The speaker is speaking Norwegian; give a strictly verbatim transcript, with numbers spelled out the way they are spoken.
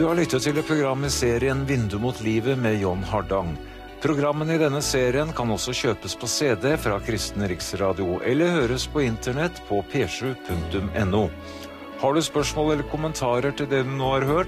Du har lyttet til et program i serien Vindu mot livet med John Hardang. Programmene i denne serien kan også kjøpes på C D fra Kristen Riksradio eller høres på internett på p sju punktum n o. Har du spørsmål eller kommentarer til det du nå har hørt,